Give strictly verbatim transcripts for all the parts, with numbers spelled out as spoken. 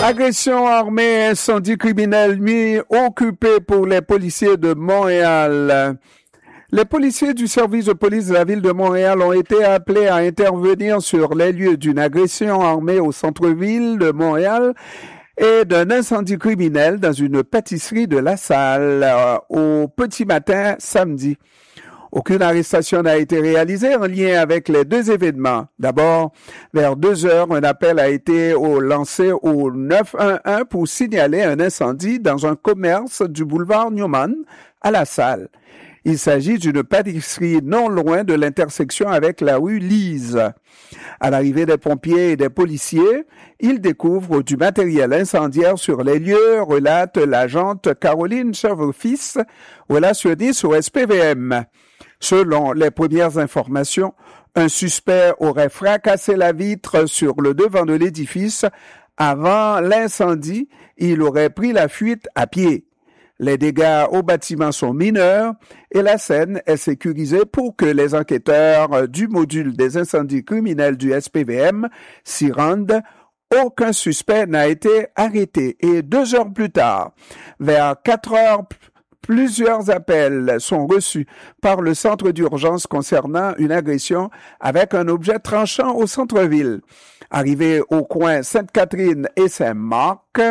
Agression armée, incendie criminel, nuit occupée pour les policiers de Montréal. Les policiers du service de police de la ville de Montréal ont été appelés à intervenir sur les lieux d'une agression armée au centre-ville de Montréal et d'un incendie criminel dans une pâtisserie de La Salle euh, au petit matin samedi. Aucune arrestation n'a été réalisée en lien avec les deux événements. D'abord, vers deux heures, un appel a été au, lancé au neuf un un pour signaler un incendie dans un commerce du boulevard Newman à La Salle. Il s'agit d'une pâtisserie non loin de l'intersection avec la rue Lise. À l'arrivée des pompiers et des policiers, ils découvrent du matériel incendiaire sur les lieux, relate l'agente Caroline Chevreau-Fils, relationniste au S P V M. Selon les premières informations, un suspect aurait fracassé la vitre sur le devant de l'édifice. Avant l'incendie, il aurait pris la fuite à pied. Les dégâts au bâtiment sont mineurs et la scène est sécurisée pour que les enquêteurs du module des incendies criminels du S P V M s'y rendent. Aucun suspect n'a été arrêté. Et deux heures plus tard, vers quatre heures, plusieurs appels sont reçus par le centre d'urgence concernant une agression avec un objet tranchant au centre-ville. Arrivés au coin Sainte-Catherine et Saint-Marc,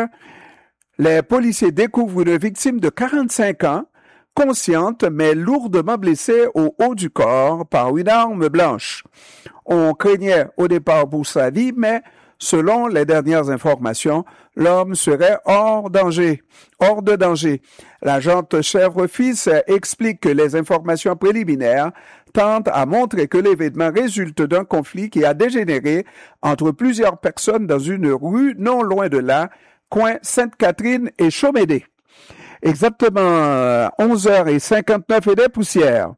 les policiers découvrent une victime de quarante-cinq ans, consciente mais lourdement blessée au haut du corps par une arme blanche. On craignait au départ pour sa vie, mais selon les dernières informations, l'homme serait hors danger, hors de danger. L'agente Chèvre-Fils explique que les informations préliminaires tentent à montrer que l'événement résulte d'un conflit qui a dégénéré entre plusieurs personnes dans une rue non loin de là, coin Sainte-Catherine et Chaumédé. Exactement onze heures cinquante-neuf et des poussières.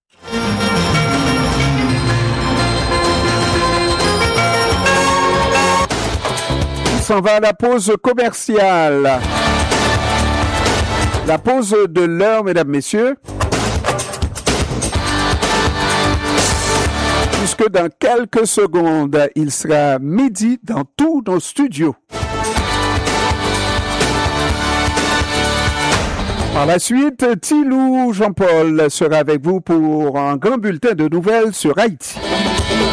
On s'en va à la pause commerciale. La pause de l'heure, mesdames, messieurs. Puisque dans quelques secondes, il sera midi dans tous nos studios. Par la suite, Tilou Jean-Paul sera avec vous pour un grand bulletin de nouvelles sur Haïti.